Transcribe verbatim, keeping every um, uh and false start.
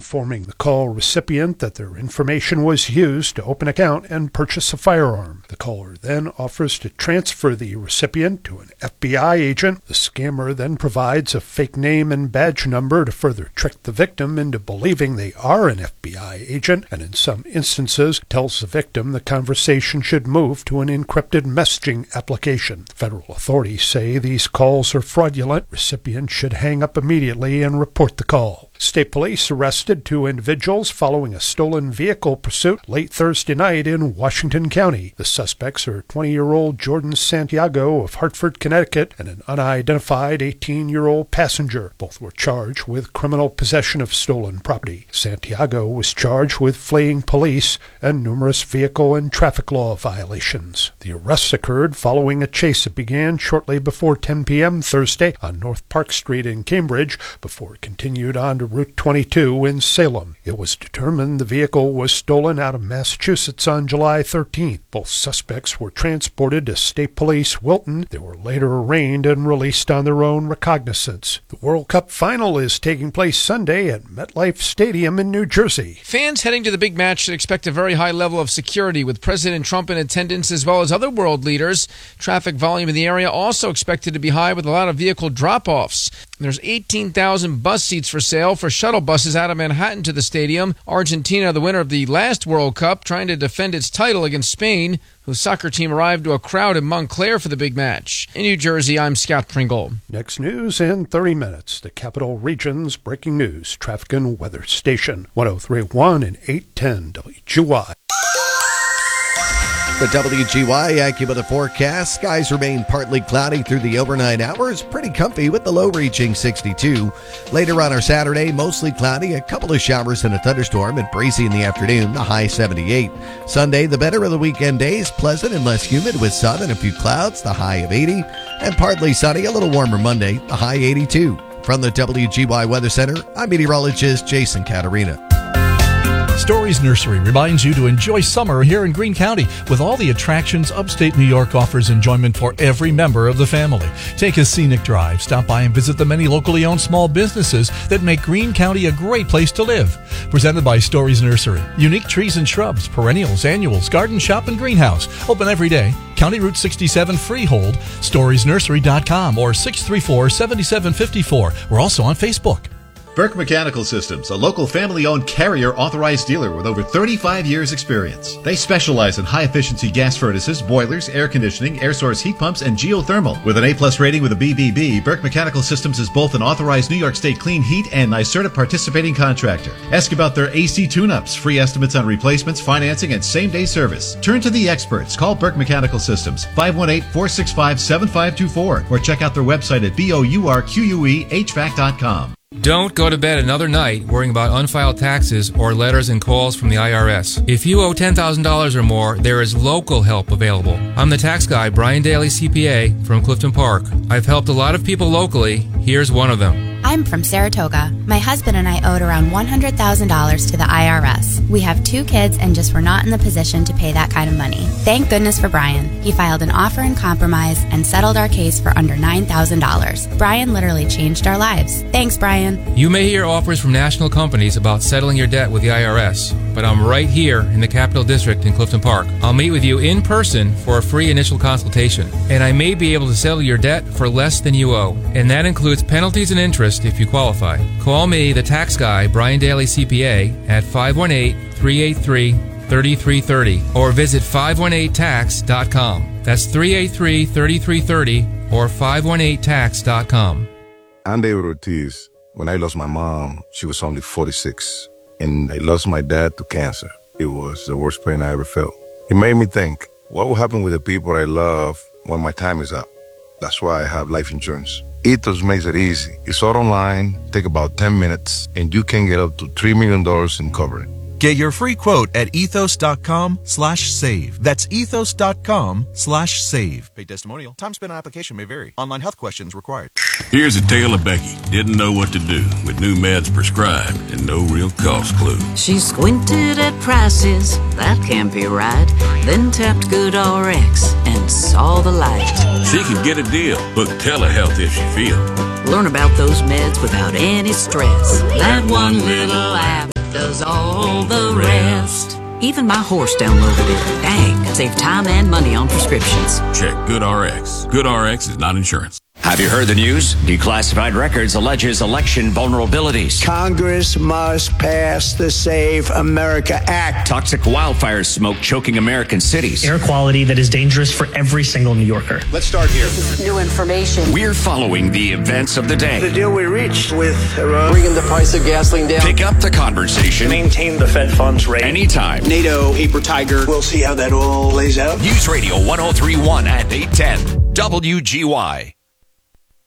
informing the call recipient that their information was used to open an account and purchase a firearm. The caller then offers to transfer the recipient to an F B I agent. The scammer then provides a fake name and badge number to further trick the victim into believing they are an F B I agent, and in some instances tells the victim the conversation should move to an encrypted messaging application. Federal authorities say these calls are fraudulent. Recipients should hang up immediately and report the call. State police arrested two individuals following a stolen vehicle pursuit late Thursday night in Washington County. The suspects are twenty-year-old Jordan Santiago of Hartford, Connecticut, and an unidentified eighteen-year-old passenger. Both were charged with criminal possession of stolen property. Santiago was charged with fleeing police and numerous vehicle and traffic law violations. The arrests occurred following a chase that began shortly before ten p.m. Thursday on North Park Street in Cambridge before it continued on to Route twenty-two in Salem. It was determined the vehicle was stolen out of Massachusetts on July thirteenth. Both suspects were transported to State Police Wilton. They were later arraigned and released on their own recognizance. The World Cup final is taking place Sunday at MetLife Stadium in New Jersey. Fans heading to the big match should expect a very high level of security with President Trump in attendance as well as other world leaders. Traffic volume in the area also expected to be high with a lot of vehicle drop-offs. There's eighteen thousand bus seats for sale for shuttle buses out of Manhattan to the stadium. Argentina, the winner of the last World Cup, trying to defend its title against Spain, whose soccer team arrived to a crowd in Montclair for the big match. In New Jersey, I'm Scott Pringle. Next news in thirty minutes. The Capital Region's breaking news, traffic and weather station, one oh three point one and eight ten W G Y. The W G Y AccuWeather forecast. Skies remain partly cloudy through the overnight hours. Pretty comfy with the low reaching sixty-two. Later on our Saturday, mostly cloudy, a couple of showers and a thunderstorm, and breezy in the afternoon, the high seventy-eight. Sunday, the better of the weekend days, pleasant and less humid with sun and a few clouds, the high of eighty. And partly sunny, a little warmer Monday, the high eighty-two. From the W G Y Weather Center, I'm meteorologist Jason Caterina. Stories Nursery reminds you to enjoy summer here in Greene County. With all the attractions, upstate New York offers enjoyment for every member of the family. Take a scenic drive, stop by and visit the many locally owned small businesses that make Greene County a great place to live. Presented by Stories Nursery. Unique trees and shrubs, perennials, annuals, garden shop, and greenhouse. Open every day. County Route sixty-seven Freehold, stories nursery dot com or six three four, seven seven five four. We're also on Facebook. Burke Mechanical Systems, a local family-owned Carrier authorized dealer with over thirty-five years experience. They specialize in high-efficiency gas furnaces, boilers, air conditioning, air source heat pumps, and geothermal. With an A-plus rating with a B B B, Burke Mechanical Systems is both an authorized New York State Clean Heat and NYSERDA participating contractor. Ask about their A C tune-ups, free estimates on replacements, financing, and same-day service. Turn to the experts. Call Burke Mechanical Systems, five one eight, four six five, seven five two four, or check out their website at B O U R Q U E H V A C dot com. Don't go to bed another night worrying about unfiled taxes or letters and calls from the I R S. If you owe ten thousand dollars or more, there is local help available. I'm the tax guy, Brian Daly, C P A, from Clifton Park. I've helped a lot of people locally. Here's one of them. I'm from Saratoga. My husband and I owed around one hundred thousand dollars to the I R S. We have two kids and just were not in the position to pay that kind of money. Thank goodness for Brian. He filed an offer in compromise and settled our case for under nine thousand dollars. Brian literally changed our lives. Thanks, Brian. You may hear offers from national companies about settling your debt with the I R S, but I'm right here in the Capital District in Clifton Park. I'll meet with you in person for a free initial consultation, and I may be able to settle your debt for less than you owe, and that includes penalties and interest if you qualify. Call me, the tax guy, Brian Daly, C P A, at five one eight, three eight three, three three three zero or visit five one eight tax dot com. That's three eight three, three three three zero or five one eight tax dot com. I'm David Ortiz. When I lost my mom, she was only forty-six, and I lost my dad to cancer. It was the worst pain I ever felt. It made me think, what will happen with the people I love when my time is up? That's why I have life insurance. Ethos makes it easy. It's all online, take about ten minutes, and you can get up to three million dollars in coverage. Get your free quote at ethos.com slash save. That's ethos.com slash save. Paid testimonial. Time spent on application may vary. Online health questions required. Here's a tale of Becky. Didn't know what to do with new meds prescribed and no real cost clue. She squinted at prices, that can't be right. Then tapped GoodRx and saw the light. She can get a deal. Book telehealth if she feels. Learn about those meds without any stress. That one little app does all the rest. Even my horse downloaded it. Dang, save time and money on prescriptions. Check GoodRx. GoodRx is not insurance. Have you heard the news? Declassified Records alleges election vulnerabilities. Congress must pass the Save America Act. Toxic wildfire smoke choking American cities. Air quality that is dangerous for every single New Yorker. Let's start here. New information. We're following the events of the day. The deal we reached with Iran. Bringing the price of gasoline down. Pick up the conversation. Maintain the Fed funds rate. Anytime. NATO, paper tiger. We'll see how that all lays out. News Radio one oh three point one at eight ten. W G Y.